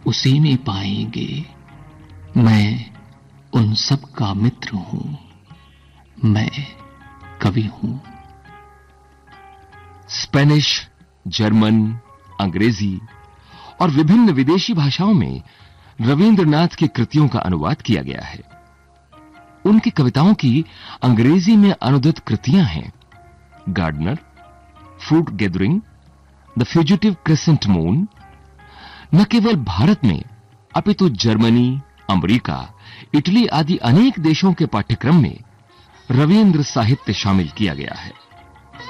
उसी में पाएंगे। मैं उन सब का मित्र हूं, मैं कवि हूं। स्पेनिश, जर्मन, अंग्रेजी और विभिन्न विदेशी भाषाओं में रवींद्रनाथ की कृतियों का अनुवाद किया गया है। उनकी कविताओं की अंग्रेजी में अनुदित कृतियां हैं gardener, fruit gathering, the fugitive crescent moon. न केवल भारत में अपितु जर्मनी, अमेरिका, इटली आदि अनेक देशों के पाठ्यक्रम में रवींद्र साहित्य शामिल किया गया है।